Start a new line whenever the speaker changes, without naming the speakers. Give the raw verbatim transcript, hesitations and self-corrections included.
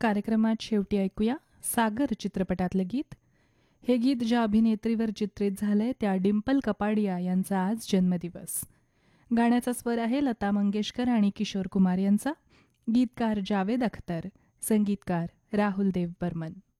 कार्यक्रमात शेवटी ऐकूया सागर चित्रपटातलं गीत. हे गीत ज्या अभिनेत्रीवर चित्रित झालंय त्या डिंपल कपाडिया यांचा आज जन्मदिवस. गाण्याचा स्वर आहे लता मंगेशकर आणि किशोर कुमार यांचा. गीतकार जावेद अख्तर, संगीतकार राहुल देव बर्मन.